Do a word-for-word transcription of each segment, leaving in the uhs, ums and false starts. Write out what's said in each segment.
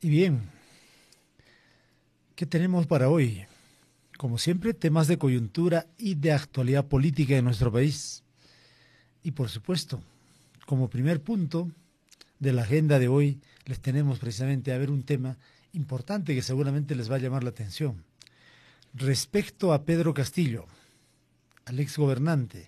Y bien, ¿qué tenemos para hoy? Como siempre, temas de coyuntura y de actualidad política en nuestro país. Y por supuesto, como primer punto de la agenda de hoy, les tenemos precisamente a ver un tema importante que seguramente les va a llamar la atención. Respecto a Pedro Castillo, al exgobernante,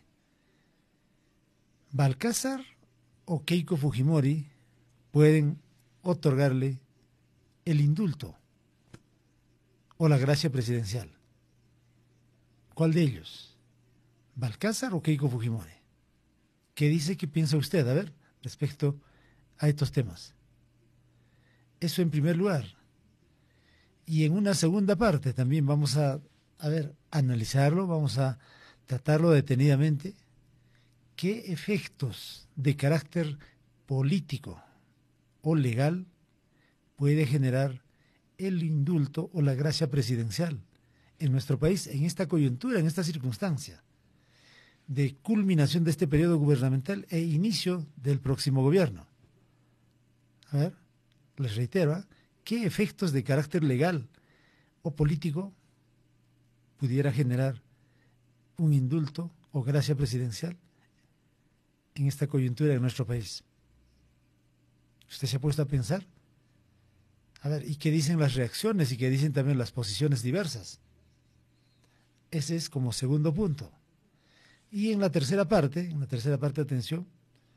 Balcázar o Keiko Fujimori pueden otorgarle el indulto o la gracia presidencial. ¿Cuál de ellos? ¿Balcázar o Keiko Fujimori? ¿Qué dice, qué piensa usted? A ver, respecto a estos temas. Eso en primer lugar. Y en una segunda parte también vamos a, a ver, analizarlo, vamos a tratarlo detenidamente. ¿Qué efectos de carácter político o legal puede generar el indulto o la gracia presidencial en nuestro país, en esta coyuntura, en esta circunstancia de culminación de este periodo gubernamental e inicio del próximo gobierno? A ver, les reitero, ¿eh? ¿Qué efectos de carácter legal o político pudiera generar un indulto o gracia presidencial en esta coyuntura de nuestro país? ¿Usted se ha puesto a pensar? A ver, ¿y qué dicen las reacciones y qué dicen también las posiciones diversas? Ese es como segundo punto. Y en la tercera parte, en la tercera parte, atención,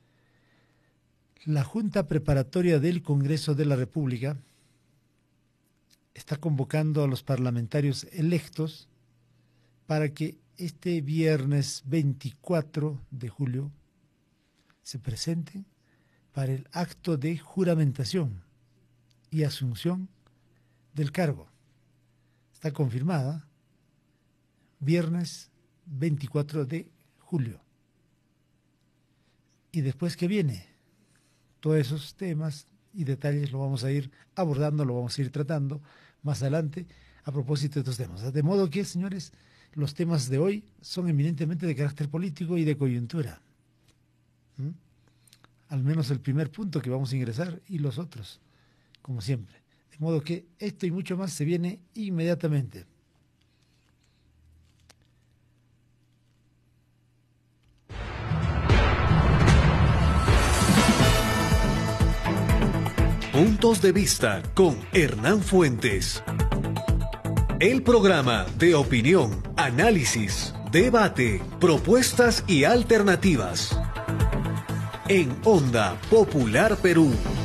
la Junta Preparatoria del Congreso de la República está convocando a los parlamentarios electos para que este viernes veinticuatro de julio se presenten para el acto de juramentación y asunción del cargo. Está confirmada, viernes veinticuatro de julio. ¿Y después qué viene? Todos esos temas y detalles lo vamos a ir abordando, lo vamos a ir tratando más adelante a propósito de estos temas. De modo que, señores, los temas de hoy son eminentemente de carácter político y de coyuntura. ¿Mm? Al menos el primer punto que vamos a ingresar y los otros, como siempre. De modo que esto y mucho más se viene inmediatamente. Puntos de vista con Hernán Fuentes. El programa de opinión, análisis, debate, propuestas y alternativas. En Onda Popular Perú.